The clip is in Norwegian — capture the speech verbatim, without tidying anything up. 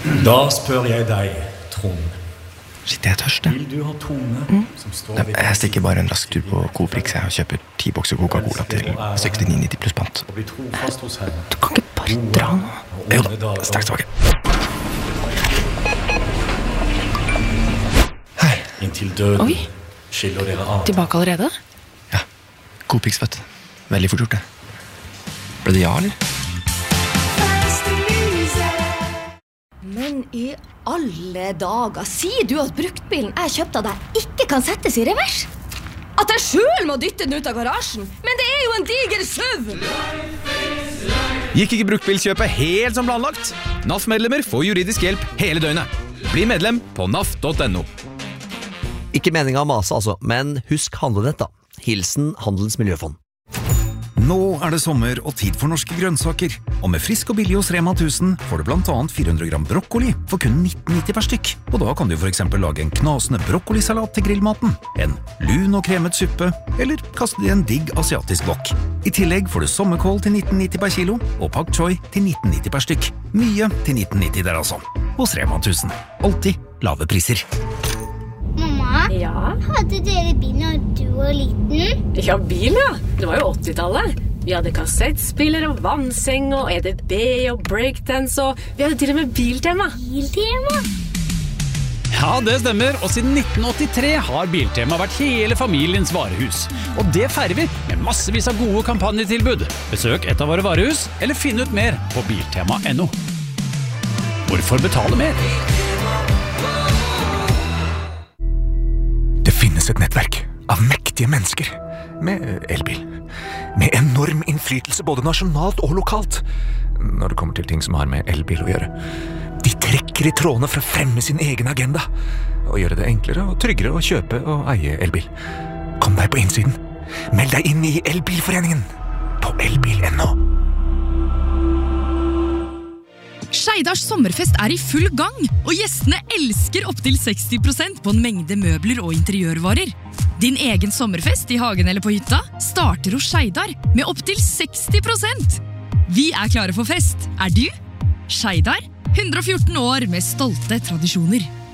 Da spør jeg deg, Trond. Shit, jeg er tørst. Vil du ha Tone mm. som står ved... Jeg stikker bare en rask tur på Coprix og kjøper ti bokser Coca-Cola til sekstini nitti pluss pant. Og bli trofast hos henne. Du kan ikke bare dra nå. Jo da, straks tilbake. Hei. Inntil døden Oi. skiller dere av. Tilbake allerede? Ja, Coprix, vet du. Veldig fort gjort det. Ble det ja, eller? Men i alle dager, sier du at bruktbilen jeg kjøpte av deg ikke kan settes i revers? At jeg selv må dytte den ut av garasjen? Men det er jo en diger søv! Gikk ikke bruktbilkjøpet helt som planlagt? N A F-medlemmer får juridisk hjelp hele døgnet. Bli medlem på naf punktum no. Ikke meningen å mase altså, men husk handlenett da. Hilsen Handelens Miljøfond. Nå er det sommer og tid for norske grønnsaker. Og med frisk og billig hos Rema tusen får du blant annet fire hundre gram brokkoli for kun nitten nitti per stykk. Og da kan du for eksempel lage en knasende brokkolisalat til grillmaten, en lun og kremet suppe, eller kaste det i en digg asiatisk wok. I tillegg får du sommerkål til nitten nitti per kilo, og pak choi til nitten nitti per stykk. Mye til nitten nitti der altså. Hos Rema tusen. Alltid lave priser. Mamma, Ja. hadde dere bil når du var liten? Ja, bil, ja. Det var jo åttitallet. Vi hadde kassettspiller og vannseng og E D B og breakdance og vi hadde til og med biltema. Biltema? Ja, det stemmer, og siden nitten åttitre har Biltema vært hele familiens varehus. Og det feirer vi med massevis av gode kampanjetilbud. Besøk et av våre varehus, eller finn ut mer på biltema punktum no. Hvorfor betale mer? Det finnes et nettverk av mektige mennesker med elbil. Med enorm innflytelse både nasjonalt og lokalt. Når det kommer til ting som har med elbil å gjøre. De trekker i trådene for å fremme sin egen agenda. Og gjøre det enklere og tryggere å kjøpe og eie elbil. Kom deg på innsiden. Meld deg inn i Elbilforeningen på elbil punktum no. Skeidars sommerfest er i full gang, og gjestene elsker opp til seksti prosent på en mengde møbler og interiørvarer. Din egen sommerfest i hagen eller på hytta starter hos Skeidar med opp til seksti prosent. Vi er klare for fest, er du? Skeidar, hundre og fjorten år med stolte tradisjoner.